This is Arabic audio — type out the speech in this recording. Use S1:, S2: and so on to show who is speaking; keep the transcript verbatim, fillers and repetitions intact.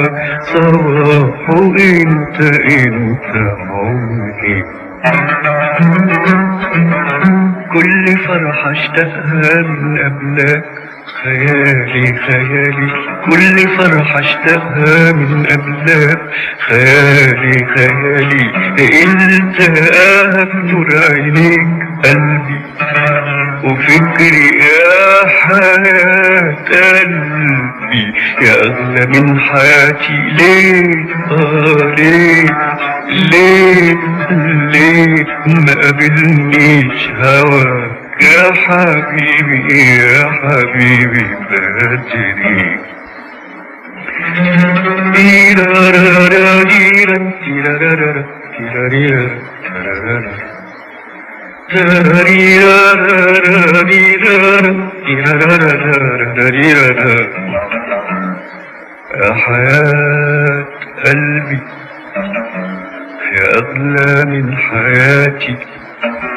S1: صباح وانت انت عمري. كل فرحة اشتقها من قبلك خيالي خيالي، كل فرحة اشتقها من قبلك خيالي خيالي. انت نور عينيك قلبي وفكري يا حياة قلبي، يا أغلى من حياتي. ليه آه ليه ليه ليه ما قابلنيش هواك يا حبيبي يا حبيبي بدري. تيرارارا تيرارارا تيرارارا تيرارارا يا حياة قلبي يا أغلى من حياتي.